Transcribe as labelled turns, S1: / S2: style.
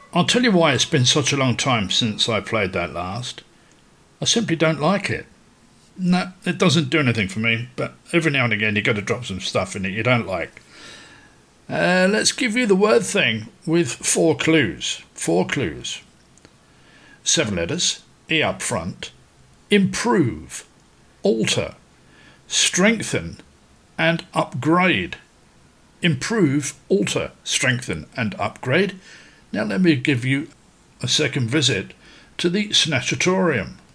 S1: I'll tell you why it's been such a long time since I played that last. I simply don't like it. No, it doesn't do anything for me, but every now and again you got to drop some stuff in it you don't like. Let's give you the word thing with 4 clues. 4 clues. 7 letters, E up front. Improve, alter, strengthen, and upgrade. Improve, alter, strengthen, and upgrade. Now let me give you a second visit to the Snatchatorium.